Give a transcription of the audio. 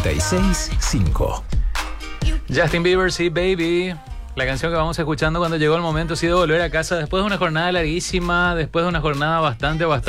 96.5. Justin Bieber, sí, baby. La canción que vamos escuchando cuando llegó el momento, sí, de volver a casa después de una jornada larguísima, después de una jornada bastante